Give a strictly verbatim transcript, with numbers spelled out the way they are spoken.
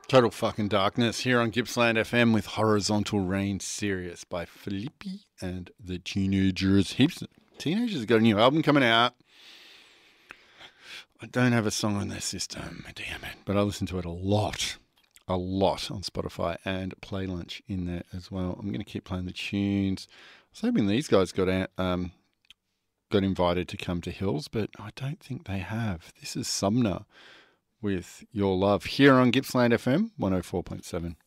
Total fucking darkness here on Gippsland F M with Horizontal Rain Serious by Filippi and the Teenagers. Heaps of teenagers got a new album coming out. I don't have a song on their system, damn it. But I listen to it a lot, a lot on Spotify and Play Lunch in there as well. I'm going to keep playing the tunes. I was hoping these guys got out, um, got invited to come to Hills, but I don't think they have. This is Sumner with Your Love here on Gippsland F M one oh four point seven.